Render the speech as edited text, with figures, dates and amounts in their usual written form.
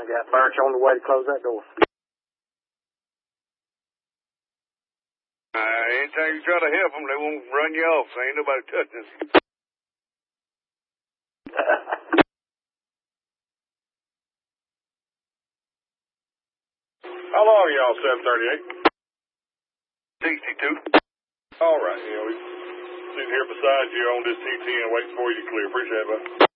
I got Birch on the way to close that door. Anytime you try to help them, they won't run you off. So ain't nobody touching us. How long are y'all 738? 62. All right. We're sitting here beside you on this T10 waiting for you to clear. Appreciate it, bud.